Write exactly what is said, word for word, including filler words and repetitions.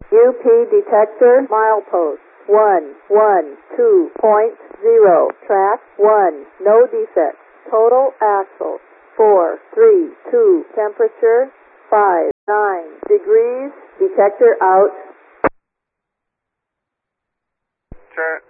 U P detector milepost one one two point zero. Track one. No defects. Total axle four three two. Temperature five nine degrees. Detector out. Turn.